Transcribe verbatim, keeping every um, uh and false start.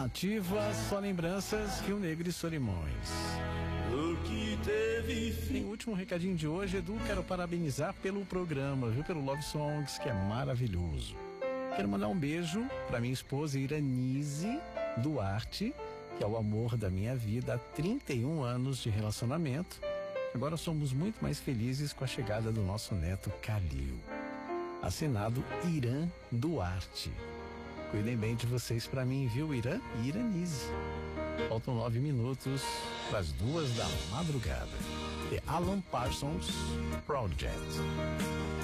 Nativa, só lembranças, Rio Negro e Solimões. O que teve fim. Em último recadinho de hoje, Edu, quero parabenizar pelo programa, viu? Pelo Love Songs, que é maravilhoso. Quero mandar um beijo para minha esposa Iranise Duarte, que é o amor da minha vida há trinta e um anos de relacionamento. Agora somos muito mais felizes com a chegada do nosso neto Calil. Assinado Irã Duarte. Cuidem bem de vocês para mim, viu, Irã e Iranise. Faltam nove minutos para as duas da madrugada. The Alan Parsons Project.